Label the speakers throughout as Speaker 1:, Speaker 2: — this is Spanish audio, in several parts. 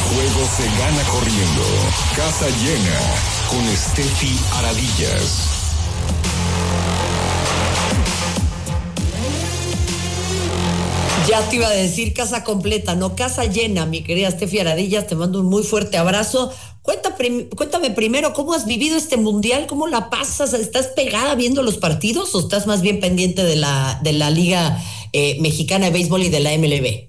Speaker 1: juego se gana corriendo. Casa llena con Steffi Aradillas.
Speaker 2: Ya te iba a decir casa completa, no casa llena, mi querida Steffi Aradillas, te mando un muy fuerte abrazo. Cuéntame primero, ¿cómo has vivido este mundial? ¿Cómo la pasas? ¿Estás pegada viendo los partidos o estás más bien pendiente de la Liga Mexicana de Béisbol y de la MLB?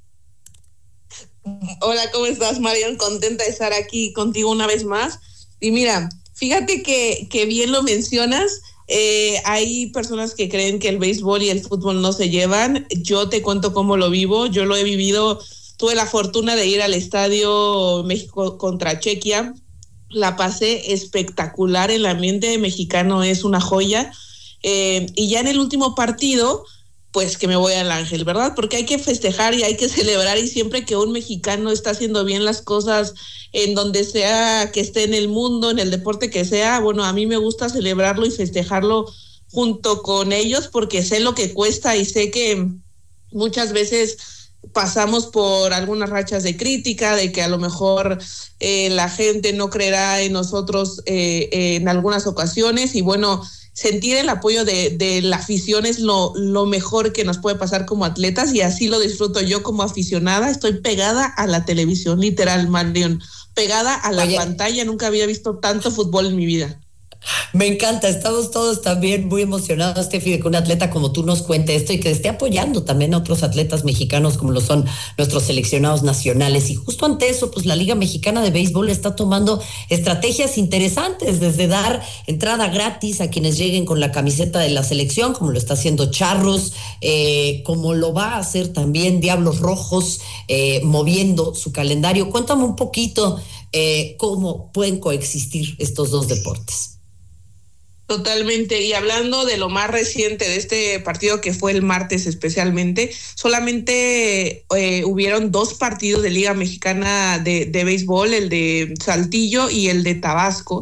Speaker 3: Hola, ¿cómo estás, Marian? Contenta de estar aquí contigo una vez más. Y mira, fíjate que bien lo mencionas. Hay personas que creen que el béisbol y el fútbol no se llevan. Yo te cuento cómo lo vivo. Yo lo he vivido. Tuve la fortuna de ir al estadio México contra Chequia. La pasé espectacular. El ambiente mexicano es una joya. Y ya en el último partido, pues que me voy al Ángel, ¿verdad? Porque hay que festejar y hay que celebrar, y siempre que un mexicano está haciendo bien las cosas en donde sea que esté en el mundo, en el deporte que sea, bueno, a mí me gusta celebrarlo y festejarlo junto con ellos, porque sé lo que cuesta y sé que muchas veces pasamos por algunas rachas de crítica, de que a lo mejor la gente no creerá en nosotros en algunas ocasiones, y bueno, sentir el apoyo de la afición es lo mejor que nos puede pasar como atletas, y así lo disfruto yo como aficionada. Estoy pegada a la televisión, literal, Marion, pegada a la pantalla. Nunca había visto tanto fútbol en mi vida.
Speaker 2: Me encanta, estamos todos también muy emocionados, Steffi, de que un atleta como tú nos cuente esto y que esté apoyando también a otros atletas mexicanos como lo son nuestros seleccionados nacionales. Y justo ante eso, pues la Liga Mexicana de Béisbol está tomando estrategias interesantes, desde dar entrada gratis a quienes lleguen con la camiseta de la selección, como lo está haciendo Charros, como lo va a hacer también Diablos Rojos, moviendo su calendario. Cuéntame un poquito cómo pueden coexistir estos dos deportes.
Speaker 3: Totalmente, y hablando de lo más reciente de este partido que fue el martes especialmente, solamente hubieron 2 partidos de Liga Mexicana de Béisbol, el de Saltillo y el de Tabasco,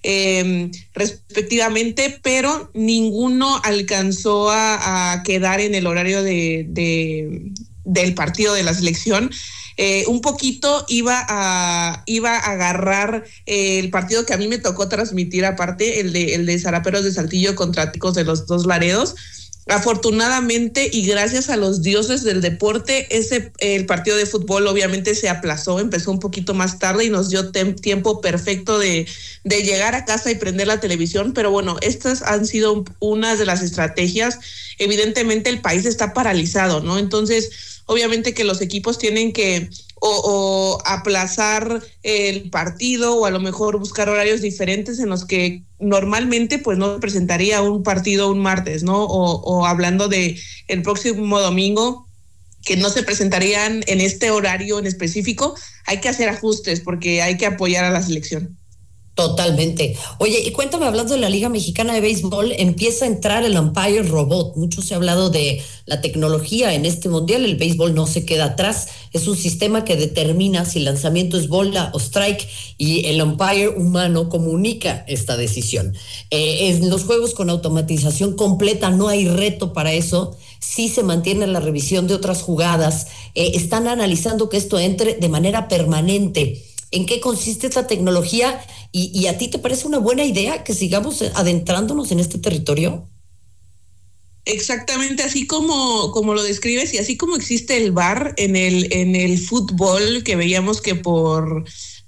Speaker 3: respectivamente, pero ninguno alcanzó a quedar en el horario del partido de la selección. Un poquito iba a agarrar el partido que a mí me tocó transmitir, aparte, el de Zaraperos de Saltillo contra Ticos de los Dos Laredos. Afortunadamente y gracias a los dioses del deporte, el partido de fútbol obviamente se aplazó, empezó un poquito más tarde y nos dio tiempo perfecto de llegar a casa y prender la televisión. Pero bueno, estas han sido unas de las estrategias. Evidentemente el país está paralizado, ¿no? Entonces, obviamente que los equipos tienen que o aplazar el partido, o a lo mejor buscar horarios diferentes en los que normalmente pues no presentaría un partido un martes, ¿no? O hablando de el próximo domingo, que no se presentarían en este horario en específico. Hay que hacer ajustes porque hay que apoyar a la selección.
Speaker 2: Totalmente. Oye, y cuéntame, hablando de la Liga Mexicana de Béisbol, empieza a entrar el umpire robot. Mucho se ha hablado de la tecnología en este mundial. El béisbol no se queda atrás. Es un sistema que determina si el lanzamiento es bola o strike, y el umpire humano comunica esta decisión. En los juegos con automatización completa no hay reto para eso. Sí se mantiene la revisión de otras jugadas. Están analizando que esto entre de manera permanente. ¿En qué consiste esta tecnología? ¿Y a ti te parece una buena idea que sigamos adentrándonos en este territorio?
Speaker 3: Exactamente, así como lo describes, y así como existe el VAR en el fútbol, que veíamos que por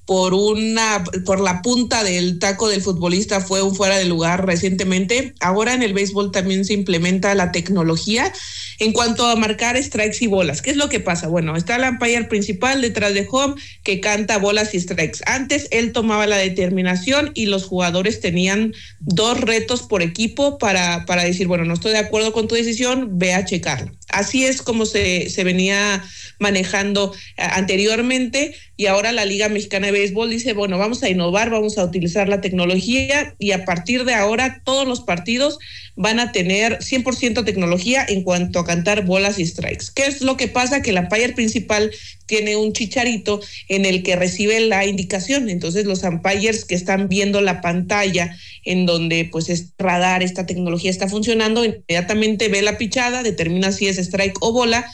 Speaker 3: la punta del taco del futbolista fue un fuera de lugar recientemente, ahora en el béisbol también se implementa la tecnología en cuanto a marcar strikes y bolas. ¿Qué es lo que pasa? Bueno, está el umpire principal detrás de home que canta bolas y strikes. Antes él tomaba la determinación y los jugadores tenían 2 retos por equipo para decir, bueno, no estoy de acuerdo con tu decisión, ve a checarla. Así es como se venía manejando anteriormente, y ahora la Liga Mexicana de Béisbol dice, bueno, vamos a innovar, vamos a utilizar la tecnología, y a partir de ahora todos los partidos van a tener 100% tecnología en cuanto a cantar bolas y strikes. ¿Qué es lo que pasa? Que el umpire principal tiene un chicharito en el que recibe la indicación. Entonces los umpires que están viendo la pantalla en donde pues es radar, esta tecnología está funcionando, inmediatamente ve la pichada, determina si es strike o bola,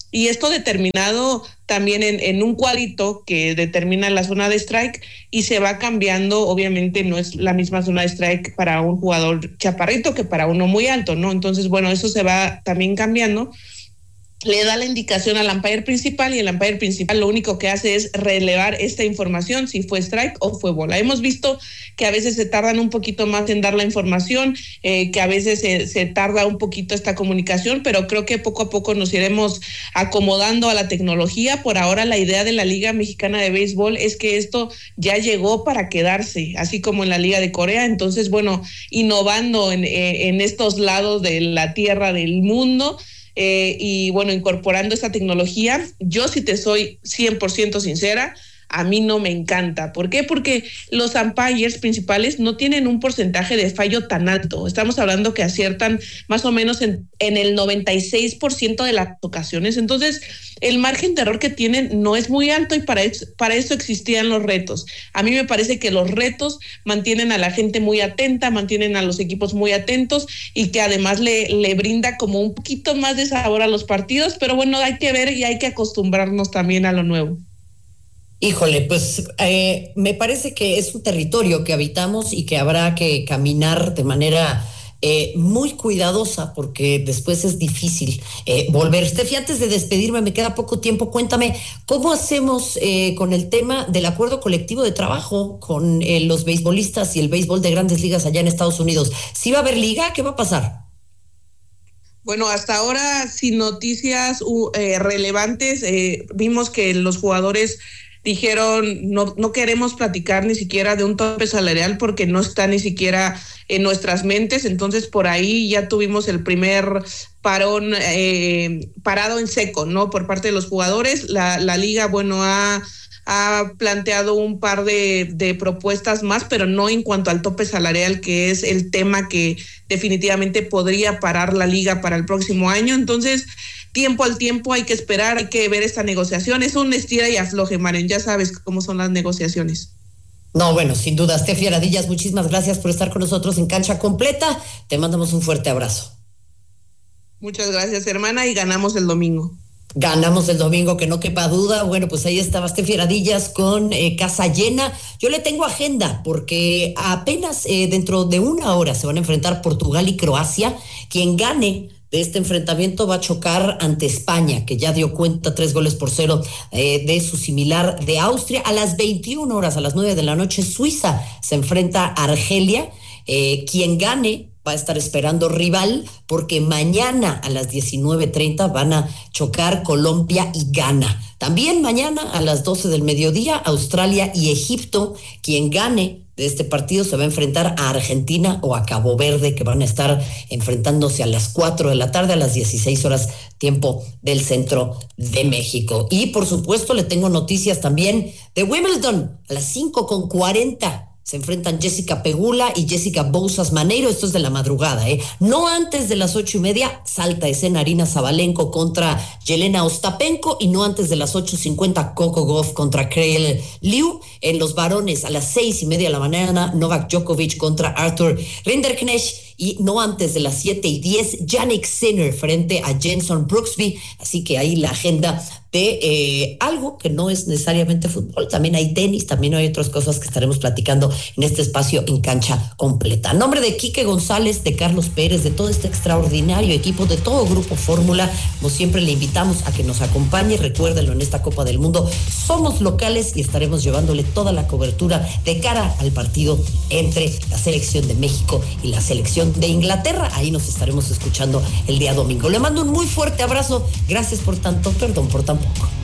Speaker 3: y esto determinado también en un cuadrito que determina la zona de strike, y se va cambiando. Obviamente no es la misma zona de strike para un jugador chaparrito que para uno muy alto, ¿no? Entonces, bueno, eso se va también cambiando. Le da la indicación al umpire principal, y el umpire principal lo único que hace es relevar esta información, si fue strike o fue bola. Hemos visto que a veces se tardan un poquito más en dar la información, que a veces se tarda un poquito esta comunicación, pero creo que poco a poco nos iremos acomodando a la tecnología. Por ahora la idea de la Liga Mexicana de Béisbol es que esto ya llegó para quedarse, así como en la Liga de Corea. Entonces, bueno, innovando en estos lados de la tierra del mundo, y bueno, incorporando esta tecnología. Yo, si te soy 100% sincera, a mí no me encanta. ¿Por qué? Porque los umpires principales no tienen un porcentaje de fallo tan alto. Estamos hablando que aciertan más o menos en el 96% de las ocasiones. Entonces, el margen de error que tienen no es muy alto, y para eso existían los retos. A mí me parece que los retos mantienen a la gente muy atenta, mantienen a los equipos muy atentos, y que además le brinda como un poquito más de sabor a los partidos. Pero bueno, hay que ver y hay que acostumbrarnos también a lo nuevo.
Speaker 2: Híjole, pues me parece que es un territorio que habitamos y que habrá que caminar de manera muy cuidadosa, porque después es difícil volver. Steffi, antes de despedirme, me queda poco tiempo, cuéntame, ¿cómo hacemos con el tema del acuerdo colectivo de trabajo con los beisbolistas y el béisbol de Grandes Ligas allá en Estados Unidos? ¿Sí va a haber liga? ¿Qué va a pasar?
Speaker 3: Bueno, hasta ahora, sin noticias relevantes, vimos que los jugadores dijeron no queremos platicar ni siquiera de un tope salarial porque no está ni siquiera en nuestras mentes. Entonces, por ahí ya tuvimos el primer parado en seco, ¿no? Por parte de los jugadores. La liga, bueno, ha planteado un par de propuestas más, pero no en cuanto al tope salarial, que es el tema que definitivamente podría parar la liga para el próximo año. Entonces, tiempo al tiempo, hay que esperar, hay que ver esta negociación. Es un estira y afloje, Maren, ya sabes cómo son las negociaciones.
Speaker 2: No, bueno, sin duda. Steffi Aradillas, muchísimas gracias por estar con nosotros en Cancha Completa. Te mandamos un fuerte abrazo.
Speaker 3: Muchas gracias, hermana, y ganamos el domingo.
Speaker 2: Ganamos el domingo, que no quepa duda. Bueno, pues ahí estaba Steffi Aradillas con casa llena. Yo le tengo agenda porque apenas dentro de una hora se van a enfrentar Portugal y Croacia. Quien gane de este enfrentamiento va a chocar ante España, que ya dio cuenta 3-0 de su similar de Austria. A las 21 horas, a las 9 de la noche, Suiza se enfrenta a Argelia. Quien gane va a estar esperando rival, porque mañana a las 19:30 van a chocar Colombia y Ghana. También mañana a las 12 del mediodía, Australia y Egipto. Quien gane de este partido se va a enfrentar a Argentina o a Cabo Verde, que van a estar enfrentándose a las 4 de la tarde, a las 16 horas, tiempo del centro de México. Y por supuesto le tengo noticias también de Wimbledon. A las 5:40 se enfrentan Jessica Pegula y Jessica Bouzas Maneiro. Esto es de la madrugada, no antes de las 8:30 salta a escena Arina Sabalenko contra Yelena Ostapenko, y no antes de las 8:50 Coco Gauff contra Krael Liu. En los varones, a las 6:30 de la mañana, Novak Djokovic contra Arthur Rinderknecht, y no antes de las 7:10 Jannik Sinner frente a Jenson Brooksby. Así que ahí la agenda de algo que no es necesariamente fútbol. También hay tenis, también hay otras cosas que estaremos platicando en este espacio en Cancha Completa. En nombre de Quique González, de Carlos Pérez, de todo este extraordinario equipo, de todo Grupo Fórmula, como siempre le invitamos a que nos acompañe. Recuérdenlo, en esta Copa del Mundo somos locales y estaremos llevándole toda la cobertura de cara al partido entre la selección de México y la selección de Inglaterra. Ahí nos estaremos escuchando el día domingo. Le mando un muy fuerte abrazo. Gracias por tanto, perdón por tan poco.